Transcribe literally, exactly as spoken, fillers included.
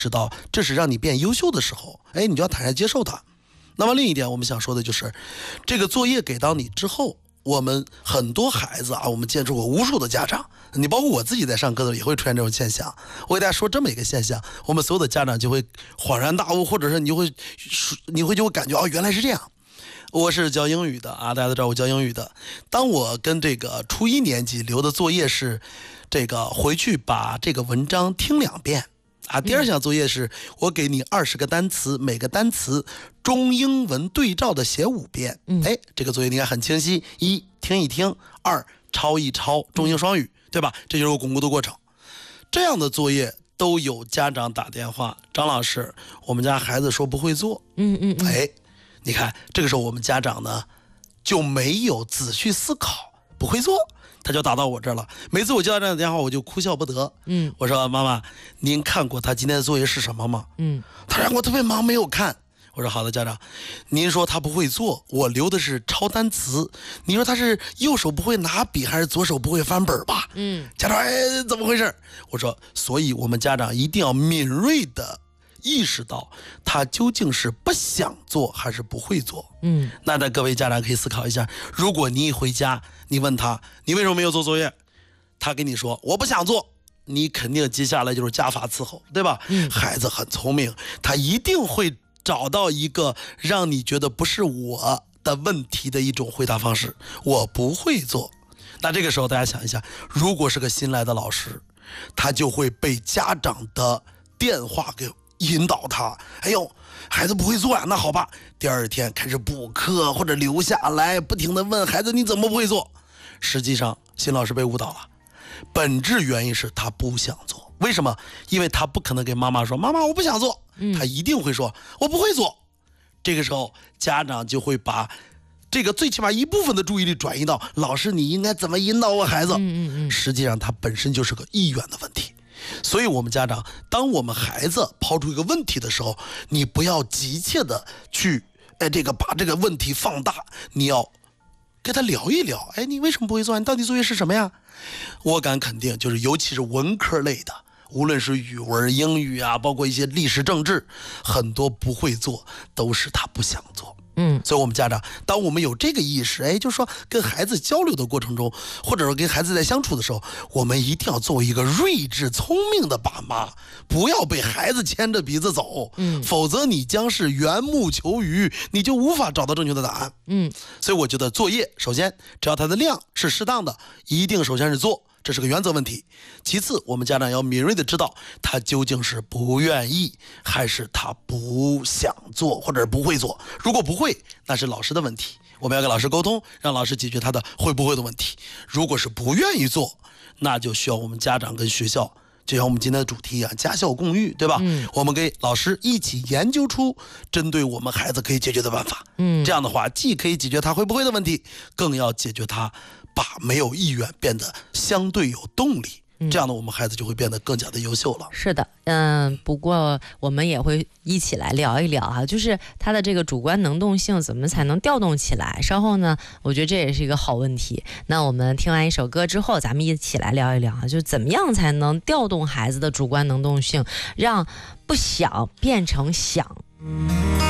知道这是让你变优秀的时候，哎，你就要坦然接受它。那么另一点我们想说的就是，这个作业给到你之后，我们很多孩子啊，我们接触过无数的家长，你包括我自己在上课的时候也会出现这种现象。我给大家说这么一个现象，我们所有的家长就会恍然大悟，或者是你会你会就会感觉哦，原来是这样。我是教英语的啊，大家都知道我教英语的。当我跟这个初一年级留的作业是这个回去把这个文章听两遍啊，第二项作业是我给你二十个单词，每个单词中英文对照的写五遍。哎，这个作业应该很清晰：一，听一听；二，抄一抄，中英双语，对吧？这就是我巩固的过程。这样的作业都有家长打电话，张老师，我们家孩子说不会做。 嗯嗯嗯， 哎，你看这个时候我们家长呢就没有仔细思考，不会做。他就打到我这儿了。每次我接到这样的电话，我就哭笑不得。嗯，我说妈妈，您看过他今天的作业是什么吗？嗯，他让我特别忙没有看。我说好的，家长，您说他不会做，我留的是抄单词。你说他是右手不会拿笔，还是左手不会翻本吧？嗯，家长，哎，怎么回事？我说，所以我们家长一定要敏锐的意识到他究竟是不想做还是不会做。嗯，那那各位家长可以思考一下，如果你一回家，你问他你为什么没有做作业，他跟你说我不想做，你肯定接下来就是家法伺候，对吧？嗯，孩子很聪明，他一定会找到一个让你觉得不是我的问题的一种回答方式。我不会做。那这个时候大家想一下，如果是个新来的老师，他就会被家长的电话给引导他，哎呦，孩子不会做呀，那好吧，第二天开始补课或者留下来，不停地问孩子你怎么不会做。实际上新老师被误导了，本质原因是他不想做。为什么？因为他不可能给妈妈说妈妈我不想做，他一定会说我不会做。这个时候家长就会把这个最起码一部分的注意力转移到老师你应该怎么引导我孩子。实际上他本身就是个意愿的问题。所以我们家长，当我们孩子抛出一个问题的时候，你不要急切的去哎这个把这个问题放大，你要跟他聊一聊，哎，你为什么不会做？你到底作业是什么呀？我敢肯定，就是尤其是文科类的，无论是语文、英语啊，包括一些历史、政治，很多不会做都是他不想做。嗯，所以我们家长，当我们有这个意识，哎，就是说跟孩子交流的过程中，或者说跟孩子在相处的时候，我们一定要作为一个睿智聪明的爸妈，不要被孩子牵着鼻子走，嗯，否则你将是缘木求鱼，你就无法找到正确的答案。嗯，所以我觉得作业，首先只要它的量是适当的，一定首先是做。这是个原则问题。其次，我们家长要敏锐的知道他究竟是不愿意还是他不想做或者不会做。如果不会，那是老师的问题，我们要跟老师沟通，让老师解决他的会不会的问题。如果是不愿意做，那就需要我们家长跟学校，就像我们今天的主题啊，家校共育，对吧？嗯，我们给老师一起研究出针对我们孩子可以解决的办法。嗯，这样的话既可以解决他会不会的问题，更要解决他把没有意愿变得相对有动力，这样的我们孩子就会变得更加的优秀了。 是的，嗯，不过我们也会一起来聊一聊哈，就是他的这个主观能动性怎么才能调动起来。稍后呢，我觉得这也是一个好问题。那我们听完一首歌之后，咱们一起来聊一聊啊，就是怎么样才能调动孩子的主观能动性，让不想变成想。